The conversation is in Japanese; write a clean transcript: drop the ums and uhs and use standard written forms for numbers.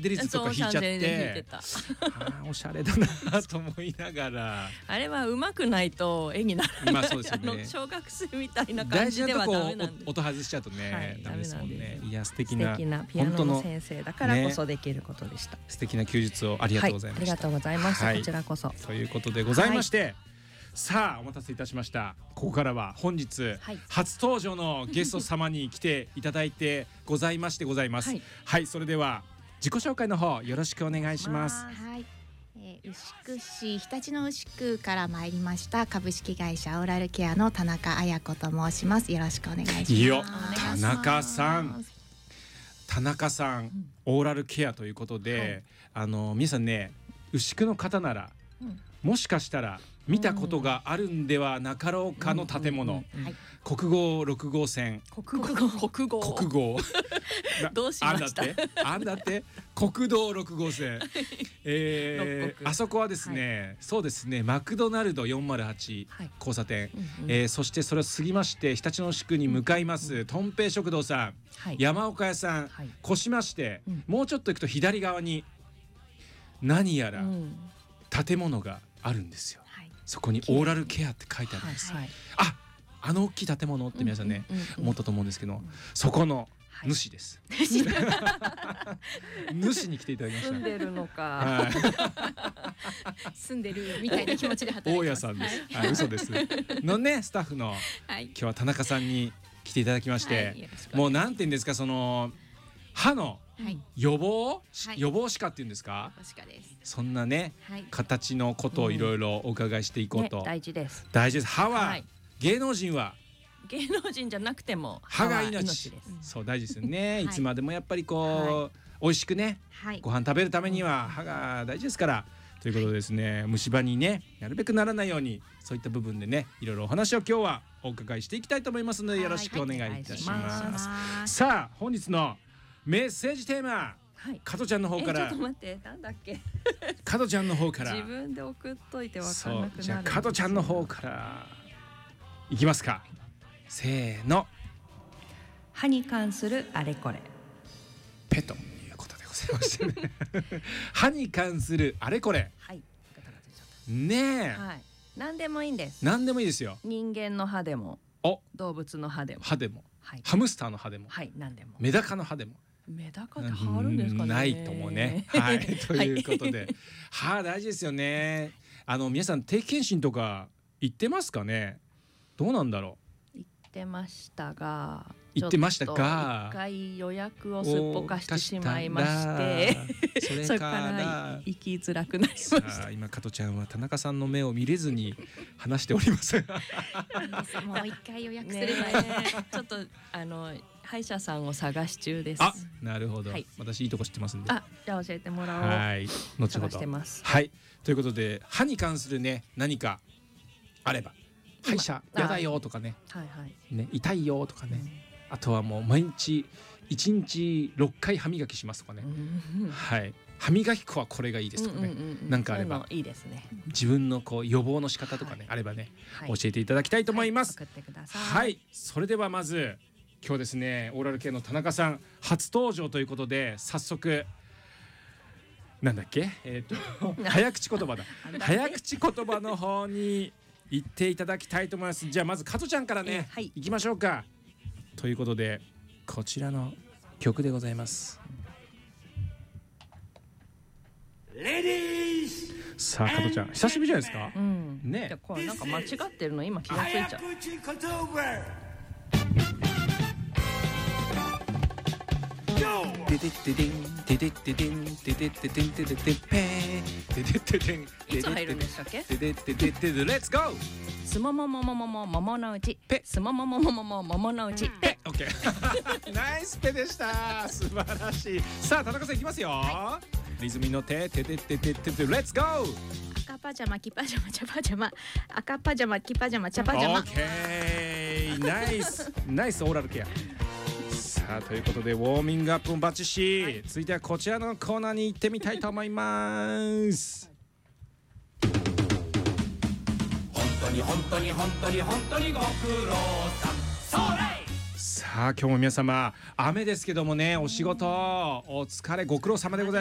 デリズとか弾いちゃっそうシャンゼリゼ弾いててたおしゃれだなと思いながらあれは上手くないと絵にならない、 まあそうですよね小学生みたいな感大事じではなとこダメなんです。 音外しちゃうとね、 はいダメですもんね。いや素素敵な敵なピアノの先生だからこそできることでした、 素敵な休日をありがとうございました、 ありがとうございます、 はいこちらこそ。 ということでございまして、さあお待たせいたしました。ここからは本日、初登場のゲスト様に来ていただいてございましてございます。はい、それでは自己紹介の方よろしくお願いします。 はい、牛久市日立の牛久から参りました株式会社オーラルケアの田中彩子と申します。よろしくお願いします。 いいよ田中さん、オーラルケアということで、皆さんね牛久の方なら、もしかしたら見たことがあるんではなかろうかの建物、国号6号線国号どうしました？ あんだって国道6号線あそこはですね、そうですね、マクドナルド408交差点、そしてそれを過ぎまして日立の宿に向かいますとんぺい食堂さん、山岡屋さん、越しまして、もうちょっと行くと左側に何やら建物があるんですよ。そこにオーラルケアって書いてあるんです。あの大きい建物って皆さんね思ったと思うんですけど、そこの主です。主に来ていただきました。 住んでるのか、 住んでるみたいな気持ちで働いてます。 大家さんです。嘘です。のねスタッフの今日は田中さんに来ていただきまして、もうなんて言うんですか、その歯の予防歯科っていうんですか、そんなね形のことをいろいろお伺いしていこうと。 大事です。 歯は芸能人じゃなくても歯が命です。そう大事ですよね。いつまでもやっぱりこう美味しくねご飯食べるためには歯が大事ですから、ということでですね、虫歯にねなるべくならないように、そういった部分でねいろいろお話を今日はお伺いしていきたいと思いますので、よろしくお願いいたします。さあ本日のメッセージテーマ、加トちゃんの方から。 ちょっと待って、なんだっけ。 加トちゃんの方から。 自分で送っといてわかんなくなる。 じゃあ加トちゃんの方からいきますか。せーの。 歯に関するあれこれ。 ペということでございましてね。歯に関するあれこれ。ねえ。 何でもいいんです。 何でもいいですよ。 人間の歯でも、動物の歯でも、ハムスターの歯でも、 何でも、 メダカの歯でも。 メダカって歯あるんですかね。 ないと思うね。はい、ということで歯大事ですよね。皆さん定期検診とか行ってますかね。どうなんだろう。 行ってましたが一回予約をすっぽかしてしまいまして、それから行きづらくなりました。 今加トちゃんは田中さんの目を見れずに話しております。 もう一回予約すればちょっと歯医者さんを探し中です。 なるほど。私いいとこ知ってますんで。 じゃあ教えてもらおう。 はい、後ほど。はい、ということで歯に関するね何かあれば、歯医者やだよとかね、痛いよとかね、あとはもう毎日1日6回歯磨きしますとかね、歯磨き粉はこれがいいですとかね、なんかあればいいですね。 自分のこう予防の仕方とかねあればね教えていただきたいと思います。はい、それではまず今日ですね、オーラル系の田中さん初登場ということで、早速なんだっけ、早口言葉だ。早口言葉の方に言っていただきたいと思います。じゃあまず加トちゃんからね、行きましょうか。ということでこちらの曲でございます。さあ加トちゃん久しぶりじゃないですか。 ね、これなんか間違ってるの今気がついちゃう。 デデッデデンデデッデデンデデッデデンデデッデペーデデッデデンいつ入るんでしたっけ。 デデッデデッデデレッツゴー。 すもももももも桃のうちペ、すもももももも桃のうちペ。 オッケー。ナイスペでした。素晴らしい。さあ田中さんいきますよ。リズムに乗ってテテテテテテレッツゴー。 赤パジャマキパジャマチャパジャマ、赤パジャマキパジャマチャパジャマ。 オッケー、ナイスナイスオーラルケア。さあということでウォーミングアップもバッチシ、続いてはこちらのコーナーに行ってみたいと思います。本当に本当に本当に本当にご苦労さん。それ。さあ今日も皆様雨ですけどもね、お仕事お疲れご苦労様でございます。